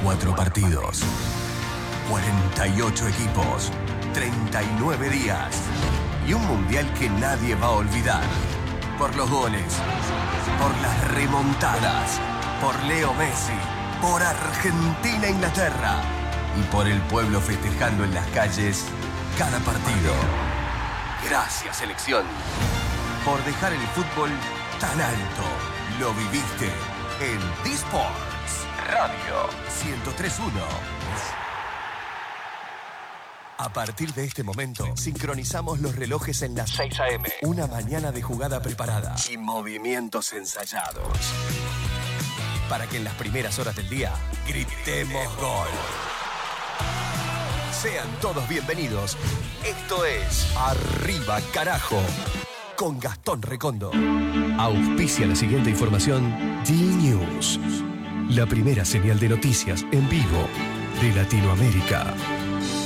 4 partidos, 48 equipos, 39 días y un mundial que nadie va a olvidar. Por los goles, por las remontadas, por Leo Messi, por Argentina-Inglaterra y por el pueblo festejando en las calles cada partido. Gracias, selección, por dejar el fútbol tan alto. Lo viviste en D-Sports Radio 103.1. A partir de este momento, sincronizamos los relojes en las 6 a.m. Una mañana de jugada preparada y movimientos ensayados. Para que en las primeras horas del día gritemos gol. Sean todos bienvenidos. Esto es Arriba Carajo, con Gastón Recondo. Auspicia la siguiente información D-News, la primera señal de noticias en vivo de Latinoamérica.